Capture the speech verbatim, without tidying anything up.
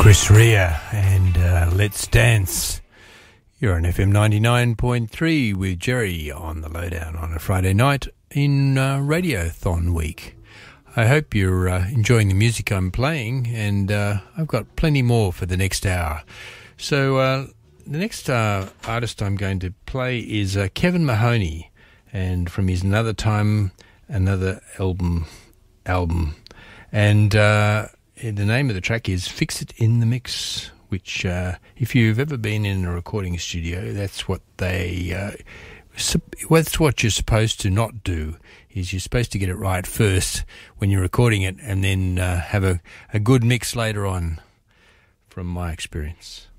Chris Rea and uh, Let's Dance. You're on F M ninety-nine point three with Jerry on the Lowdown on a Friday night in uh, Radiothon week. I hope you're uh, enjoying the music I'm playing, and uh, I've got plenty more for the next hour. So uh, the next uh, artist I'm going to play is uh, Kevin Mahoney, and from his Another Time, Another album, album. And uh, the name of the track is Fix It in the Mix, which uh, if you've ever been in a recording studio, that's what they... Uh, that's what you're supposed to not do, is you're supposed to get it right first when you're recording it, and then uh, have a, a good mix later on, from my experience.